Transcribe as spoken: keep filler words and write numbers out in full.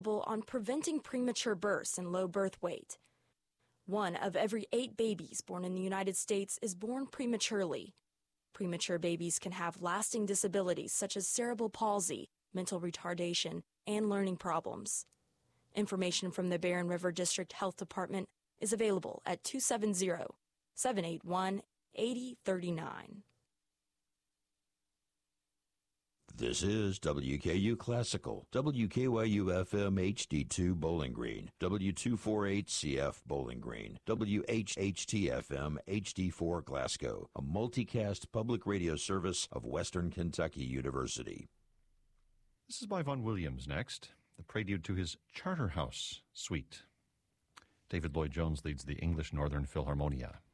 on preventing premature births and low birth weight. One of every eight babies born in the United States is born prematurely. Premature babies can have lasting disabilities such as cerebral palsy, mental retardation, and learning problems. Information from the Barren River District Health Department is available at two seven zero, seven eight one, eight zero three nine. This is W K U Classical, W K Y U F M H D two Bowling Green, W two forty-eight C F Bowling Green, W H H T F M H D four Glasgow, a multicast public radio service of Western Kentucky University. This is by Vaughan Williams next, the prelude to his Charterhouse Suite. David Lloyd-Jones leads the English Northern Philharmonia.